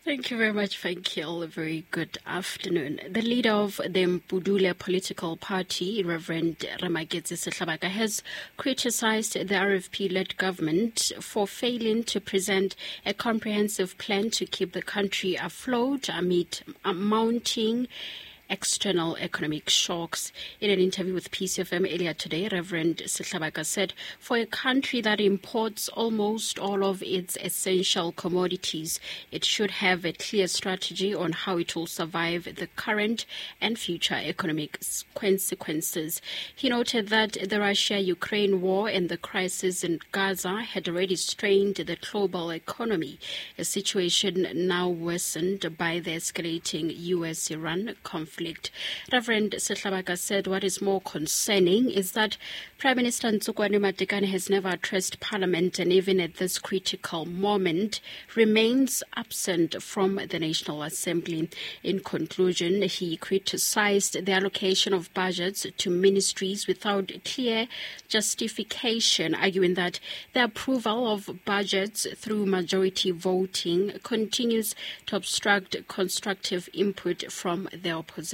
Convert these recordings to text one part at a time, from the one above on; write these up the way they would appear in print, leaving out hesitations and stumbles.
Thank you very much, Fankil. A very good afternoon. The leader of the Mpudule political party, Reverend Ramagetse Sehlabaka, has criticized the RFP-led government for failing to present a comprehensive plan to keep the country afloat amid mounting external economic shocks. In an interview with PCFM earlier today, Reverend Sehlabaka said, for a country that imports almost all of its essential commodities, it should have a clear strategy on how it will survive the current and future economic consequences. He noted that the Russia-Ukraine war and the crisis in Gaza had already strained the global economy, a situation now worsened by the escalating US-Iran conflict. Reverend Sehlabaka said what is more concerning is that Prime Minister Ntsukwane Matekane has never addressed Parliament, and even at this critical moment remains absent from the National Assembly. In conclusion, he criticized the allocation of budgets to ministries without clear justification, arguing that the approval of budgets through majority voting continues to obstruct constructive input from the opposition.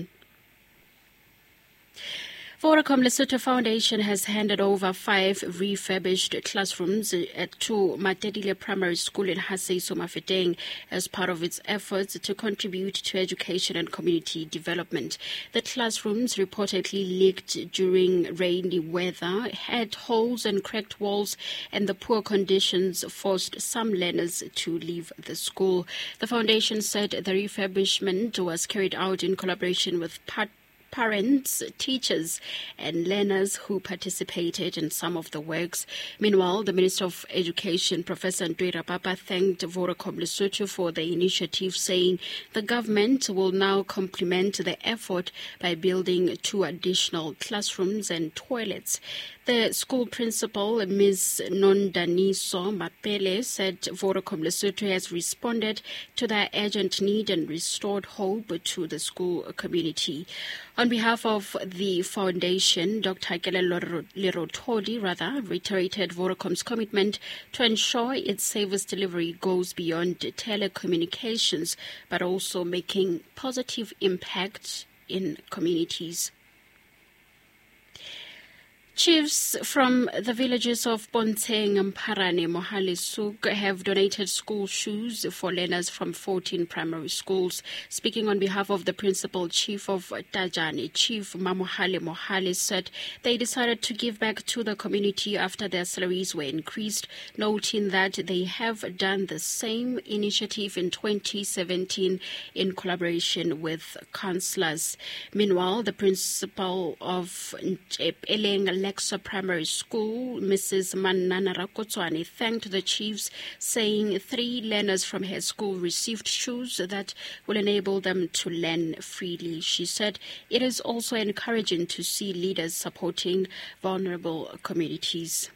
Vodacom Lesotho Foundation has handed over 5 refurbished classrooms to Matedile Primary School in Haseiso Mafeteng as part of its efforts to contribute to education and community development. The classrooms, reportedly leaked during rainy weather, had holes and cracked walls, and the poor conditions forced some learners to leave the school. The foundation said the refurbishment was carried out in collaboration with parents, teachers, and learners who participated in some of the works. Meanwhile, the Minister of Education, Professor Ntwera Papa, thanked Vodacom Lesotho for the initiative, saying the government will now complement the effort by building 2 additional classrooms and toilets. The school principal, Ms. Nondaniso Mapele, said Vodacom Lesotho has responded to their urgent need and restored hope to the school community. On behalf of the foundation, Dr. Kelelo Lerotodi reiterated Vodacom's commitment to ensure its service delivery goes beyond telecommunications, but also making positive impact in communities. Chiefs from the villages of Bonteng, Mparane, Mohale, Suk have donated school shoes for learners from 14 primary schools. Speaking on behalf of the principal chief of Tajane, Chief Mamohale Mohale, said they decided to give back to the community after their salaries were increased, noting that they have done the same initiative in 2017 in collaboration with councillors. Meanwhile, the principal of Eleng Lexa Primary School, Mrs. Manana Rakotswane, thanked the chiefs, saying 3 learners from her school received shoes that will enable them to learn freely. She said it is also encouraging to see leaders supporting vulnerable communities.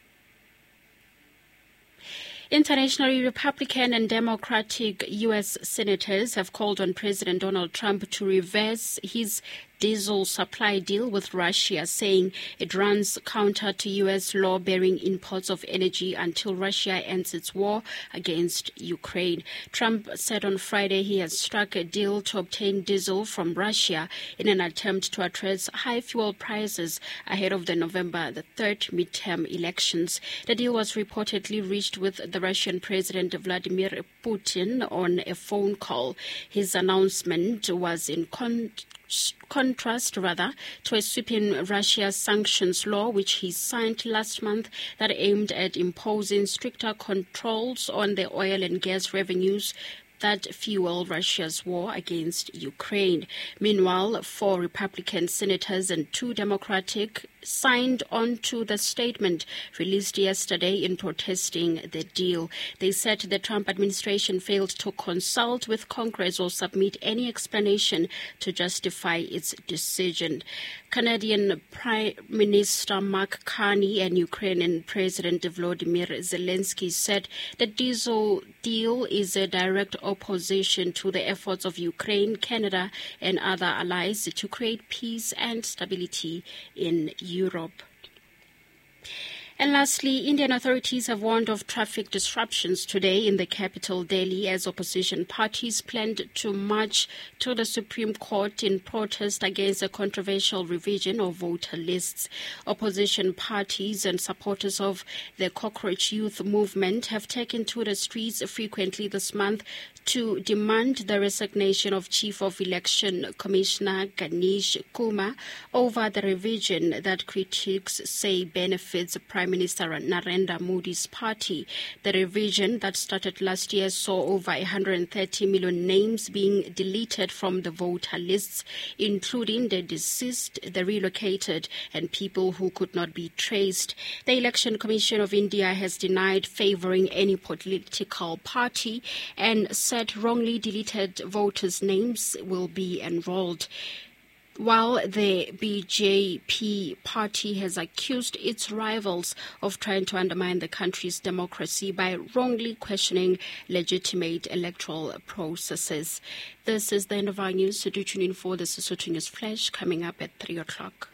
Internationally, Republican and Democratic U.S. senators have called on President Donald Trump to reverse his diesel supply deal with Russia, saying it runs counter to U.S. law barring imports of energy until Russia ends its war against Ukraine. Trump said on Friday he has struck a deal to obtain diesel from Russia in an attempt to address high fuel prices ahead of the November 3rd midterm elections. The deal was reportedly reached with the Russian President Vladimir Putin on a phone call. His announcement was in contrast to a sweeping Russia sanctions law which he signed last month that aimed at imposing stricter controls on the oil and gas revenues that fuel Russia's war against Ukraine. Meanwhile, 4 Republican senators and 2 Democratic signed on to the statement released yesterday in protesting the deal. They said the Trump administration failed to consult with Congress or submit any explanation to justify its decision. Canadian Prime Minister Mark Carney and Ukrainian President Volodymyr Zelensky said the diesel deal is a direct opposition to the efforts of Ukraine, Canada, and other allies to create peace and stability in Europe. And lastly, Indian authorities have warned of traffic disruptions today in the capital, Delhi, as opposition parties planned to march to the Supreme Court in protest against a controversial revision of voter lists. Opposition parties and supporters of the Cockroach Youth Movement have taken to the streets frequently this month to demand the resignation of Chief of Election Commissioner Ganesh Kumar over the revision that critics say benefits Prime Minister Narendra Modi's party. The revision that started last year saw over 130 million names being deleted from the voter lists, including the deceased, the relocated, and people who could not be traced. The Election Commission of India has denied favoring any political party and said wrongly deleted voters' names will be enrolled. While the BJP party has accused its rivals of trying to undermine the country's democracy by wrongly questioning legitimate electoral processes. This is the end of our news, so do tune in for the Sesotho News Flash coming up at 3 o'clock.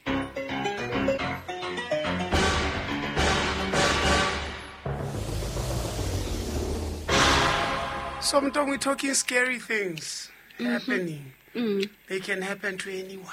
Sometimes we're talking scary things happening. They can happen to anyone.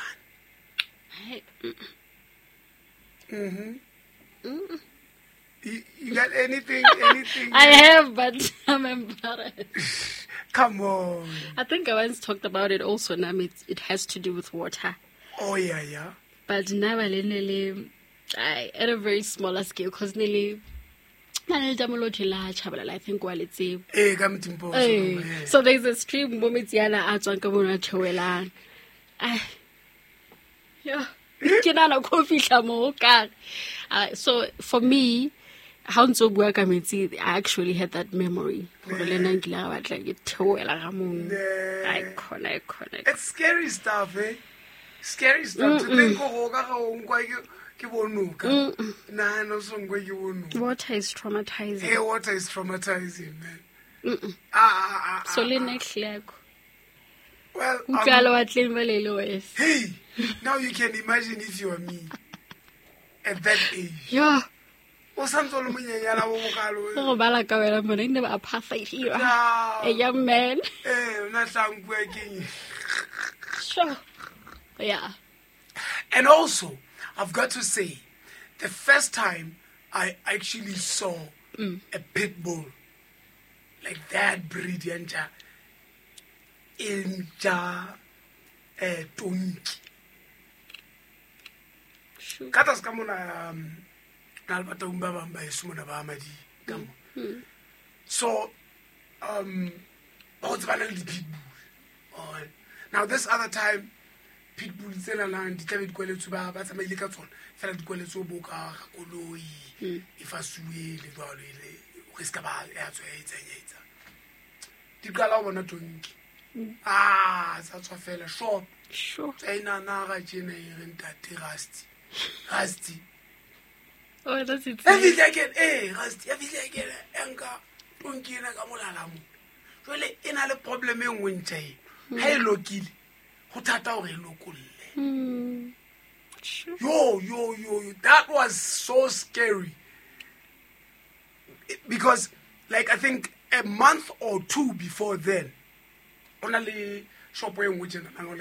You got anything? I have, but I'm embarrassed. Come on. I think I once talked about it also. Now it has to do with water. Oh, yeah. But now at a very smaller scale, because nearly... I think while it's so there's a stream so for me, I actually had that memory. It's scary stuff, eh? Scary stuff. To think water is traumatizing. Hey, water is traumatizing, man. Well, hey, now you can imagine if you were me at that age. Yeah. A young man. Sure. Yeah. And also, I've got to say, the first time I actually saw a pit bull, like that breed, Inja Tonki. Katas kamuna nalbata umbaba mba isumuna ba amadi. So, what's the pit bull? Now this other time, pitbull tsena la ditlabe dikweletso ba tsamaile ka tsona fela dikweletso boka koloi ifa suwe le balo ile go ska ba ya tswa etsa dikala bona tonki sa tswa fela short tsena na ga tsena re ntate Rusty oh that's it every Rusty enka tonki na ka molala mo jole ina le problem e nngwe ntse ha e lokile Yo, that was so scary. Because, like, I think a month or two before then, only shop where which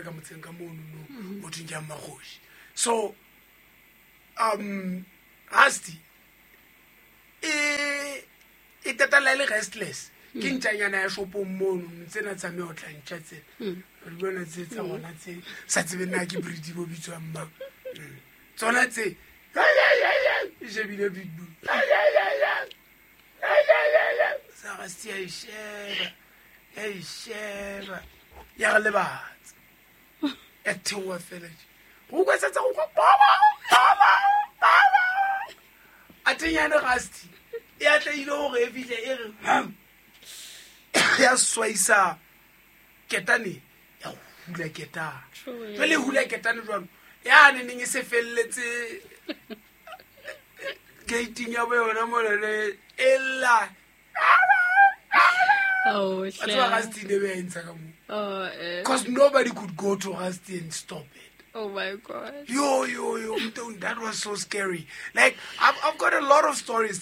so, Rusty, it totally restless. Kinchanyana shopo mono tsena tsa me o tla ntšhatse re bona tse tsa gona tse sa tsebe nna ke breed bo bitswa mma tsona tse je bile bitbu sa ga sia sheba ya le batse etwa fela go kwa tsa go baba atenya Rusty ya tla ile go re file e re ya swaisa ketane ya hula ketane jole hula ketane jwang ya neng e se felletse gating ya bona molele ella oh shit that's what Rusty never ends because nobody could go to Rusty and stop it Oh my God. Yo, that was so scary. Like, I've got a lot of stories,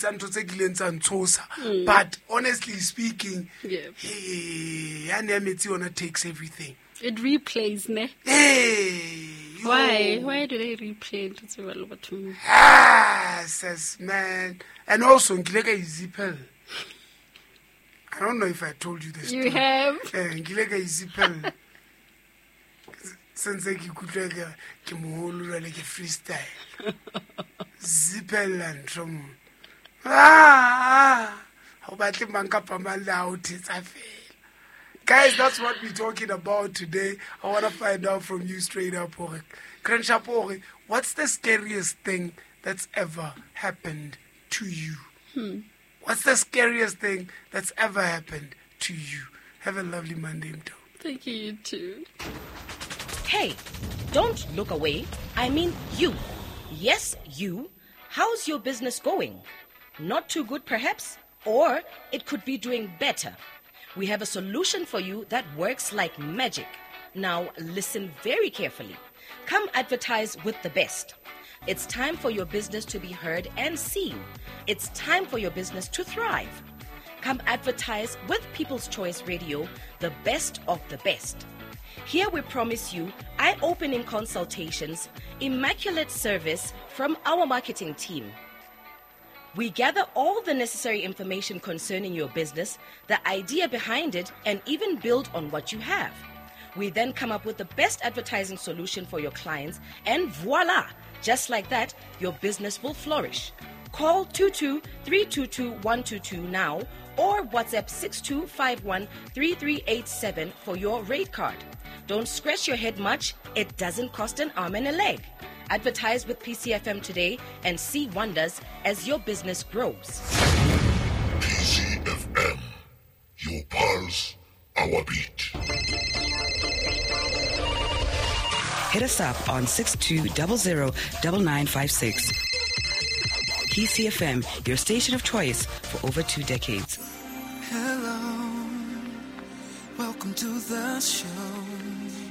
but honestly speaking, Yanemitsi takes everything. It replays, ne? Hey! Yo. Why do they replay? Says, man. And also, Ngileka is Zippel. I don't know if I told you this. You have? Ngileka is Zippel. Since I could like a freestyle. Zippel and from. How about the Mankapama out? Guys, that's what we're talking about today. I want to find out from you straight up. Crenshaw, what's the scariest thing that's ever happened to you? What's the scariest thing that's ever happened to you? Have a lovely Monday, Mto. Thank you, you too. Hey, don't look away. I mean you. Yes, you. How's your business going? Not too good, perhaps? Or it could be doing better. We have a solution for you that works like magic. Now, listen very carefully. Come advertise with the best. It's time for your business to be heard and seen. It's time for your business to thrive. Come advertise with People's Choice Radio, the best of the best. Here we promise you eye-opening consultations, immaculate service from our marketing team. We gather all the necessary information concerning your business, the idea behind it, and even build on what you have. We then come up with the best advertising solution for your clients, and voila! Just like that, your business will flourish. Call 22-322-122 now or WhatsApp 6251-3387 for your rate card. Don't scratch your head much. It doesn't cost an arm and a leg. Advertise with PCFM today and see wonders as your business grows. PCFM, your pulse, our beat. Hit us up on 62009956. PCFM, your station of choice for over 2 decades. Hello, welcome to the show.